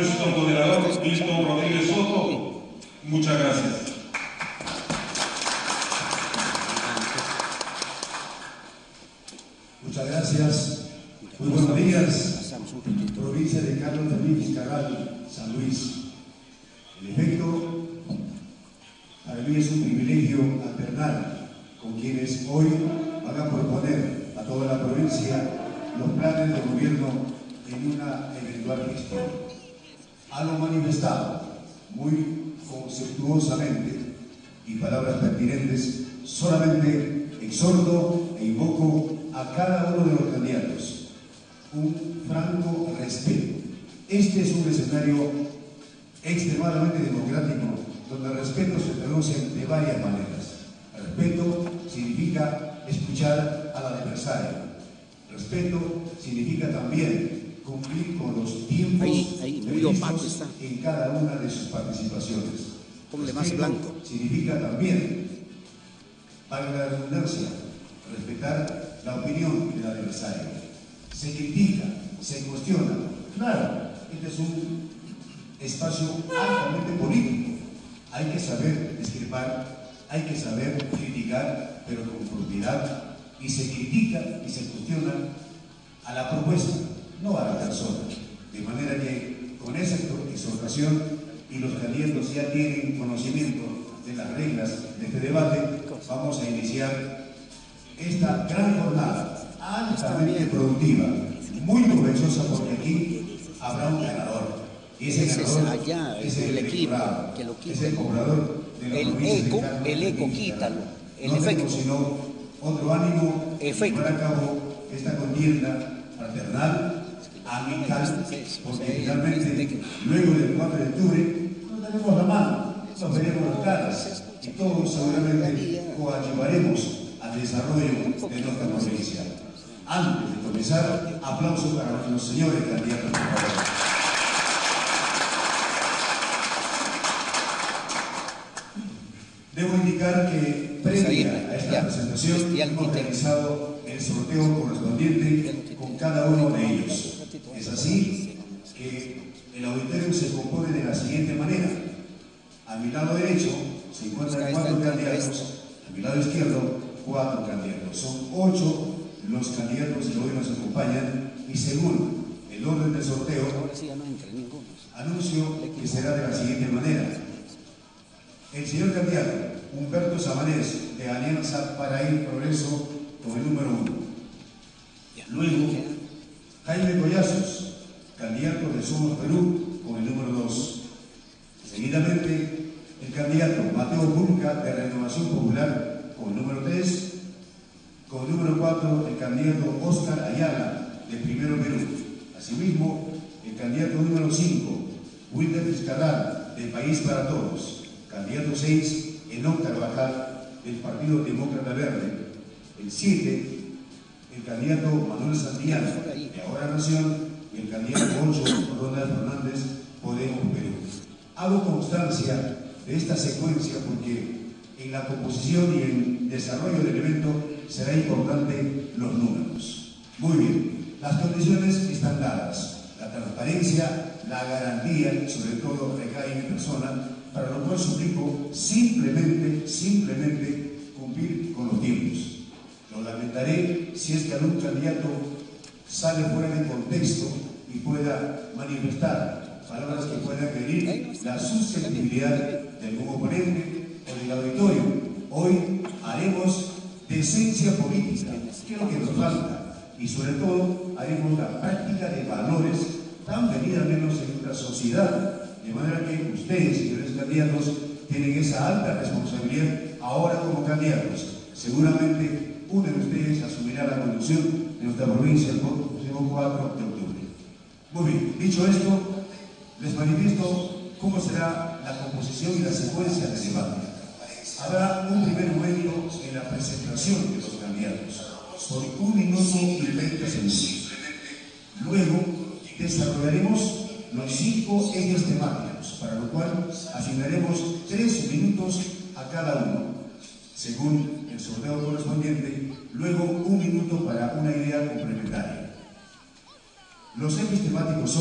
nuestro moderador Milton Rodríguez Soto. Muchas gracias. Muchas gracias. Muy buenos días, provincia de Carlos Fermín Vizcarral, San Luis. En efecto, para mí es un privilegio alternar con quienes hoy van a proponer a toda la provincia los planes de gobierno en una eventual gestión. A lo manifestado muy conceptuosamente y palabras pertinentes, solamente exhorto e invoco a cada uno de los candidatos un franco respeto. Este es un escenario extremadamente democrático, donde el respeto se traduce de varias maneras. Respeto significa escuchar al adversario. Respeto significa también cumplir con los tiempos previstos en cada una de sus participaciones. Respeto significa también, valga la redundancia, respetar la opinión del adversario. Se critica, se cuestiona. Claro, este es un espacio altamente político. Hay que saber discrepar, hay que saber criticar, pero con propiedad. Y se critica y se cuestiona a la propuesta, no a la persona. De manera que con esa exhortación, y los candidatos ya tienen conocimiento de las reglas de este debate, vamos a iniciar esta gran jornada altamente productiva, muy provechosa, porque aquí habrá un ganador. Y ese ganador es el equipo, es el cobrador de la provincia. El eco, quítalo. El no efecto. tengo sino otro ánimo de llevar a cabo esta contienda fraternal, amical, porque finalmente, luego del 4 de octubre, nos daremos la mano, nos veremos las caras y todos seguramente coadyuvaremos al desarrollo de nuestra provincia. Antes de comenzar, aplauso para los señores candidatos, por favor. Debo indicar que previa a esta presentación hemos realizado el sorteo correspondiente con cada uno de ellos. Es así que el auditorio se compone de la siguiente manera. A mi lado derecho se encuentran 4 candidatos, a mi lado izquierdo 4 candidatos. Son 8 los candidatos que hoy nos acompañan y según el orden del sorteo, anuncio que será de la siguiente manera. El señor candidato Humberto Sabanés, de Alianza para el Progreso, con el número 1. Luego, Jaime Collazos, candidato de Somos Perú, con el número 2. Seguidamente, el candidato Mateo Burca, de Renovación Popular, con el número 3. Con el número 4, el candidato Óscar Ayala, de Primero Perú. Asimismo, el candidato número 5, Wilder Vizcarral, de País para Todos. Candidato 6, Enoc Carvajal, del Partido Demócrata Verde. El 7, el candidato Manuel Santillán, de Ahora Nación. Y el candidato 8, Ronald Fernández, Podemos Perú. Hago constancia de esta secuencia porque en la composición y el desarrollo del evento será importante los números. Muy bien, las condiciones están dadas. La transparencia, la garantía, sobre todo recae en mi persona, para lo cual suplico simplemente cumplir con los tiempos. Lo lamentaré si es que algún candidato sale fuera de contexto y pueda manifestar palabras que puedan herir la susceptibilidad de algún oponente o del auditorio. Hoy haremos decencia política, que es lo que nos falta, y sobre todo haremos la práctica de valores tan venida menos en nuestra sociedad. De manera que ustedes, señores candidatos, tienen esa alta responsabilidad ahora como candidatos. Seguramente uno de ustedes asumirá la conducción de nuestra provincia el próximo 4 de octubre. Muy bien, dicho esto, les manifiesto cómo será la composición y la secuencia del debate. Habrá un primer momento en la presentación de los candidatos, por 1 minuto y 20 segundos. Luego desarrollaremos los 5 ejes temáticos, para lo cual asignaremos 3 minutos a cada uno, según el sorteo correspondiente, luego 1 minuto para una idea complementaria. Los ejes temáticos son